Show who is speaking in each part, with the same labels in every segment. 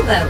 Speaker 1: Baru.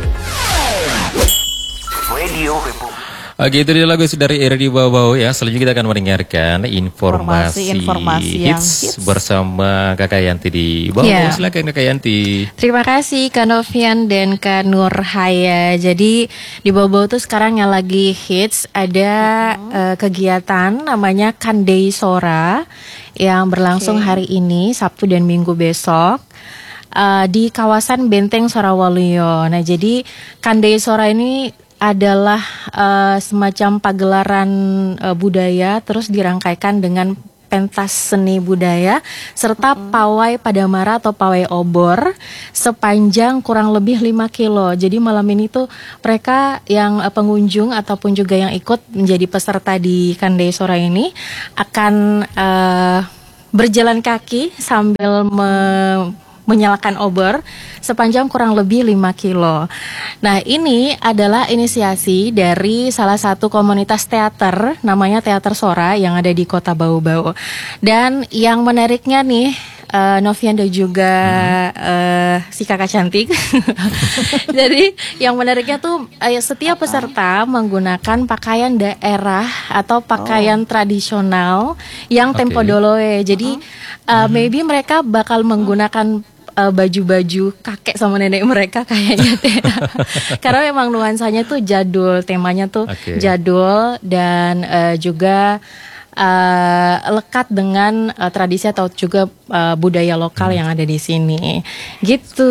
Speaker 2: Radio Republik.
Speaker 3: Oke, itu dia lagu dari Radio Bau ya. Selanjutnya kita akan mendengarkan informasi
Speaker 4: yang
Speaker 3: hits bersama Kakak Yanti di Bau.
Speaker 5: Ya.
Speaker 3: Silakan Kakak Yanti.
Speaker 5: Terima kasih Kak Novian dan Kak Nurhaya. Jadi di Bau tuh sekarang yang lagi hits ada kegiatan namanya Kandei Sora yang berlangsung hari ini Sabtu dan Minggu besok. Di kawasan Benteng Sorawaluyo. Nah, jadi Kandei Sora ini adalah semacam pagelaran budaya terus dirangkaikan dengan pentas seni budaya serta pawai padamara atau pawai obor sepanjang kurang lebih 5 kilo. Jadi malam ini tuh mereka yang pengunjung ataupun juga yang ikut menjadi peserta di Kandei Sora ini akan berjalan kaki sambil menyalakan obor sepanjang kurang lebih 5 kilo. Nah, ini adalah inisiasi dari salah satu komunitas teater namanya Teater Sora yang ada di Kota Bau-Bau. Dan yang menariknya nih Novian dan juga si kakak cantik. Jadi yang menariknya tuh setiap peserta menggunakan pakaian daerah atau pakaian tradisional yang tempo doloe. Jadi maybe mereka bakal menggunakan baju-baju kakek sama nenek mereka kayaknya karena memang nuansanya tuh jadul, temanya tuh jadul dan juga lekat dengan tradisi atau juga budaya lokal yang ada di sini gitu.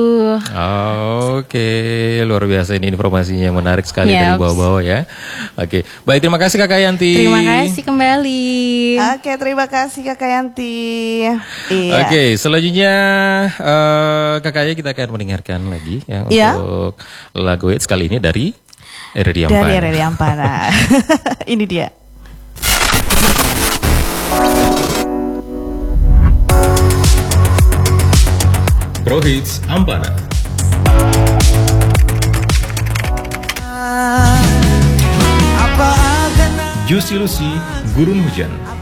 Speaker 3: Oke, luar biasa, ini informasinya menarik sekali dari bawah-bawah ya. Oke, baik, terima kasih Kakak Yanti.
Speaker 5: Terima kasih kembali.
Speaker 4: Oke, terima kasih Kakak Yanti. Iya.
Speaker 3: Oke, selanjutnya kakaknya kita akan mendengarkan lagi ya untuk lagu hits kali ini dari Redi Ampara.
Speaker 4: Dari Redi Ampara. Ini dia.
Speaker 3: Pro Hits Ampara. Juicy Lucy, Gurun Hujan.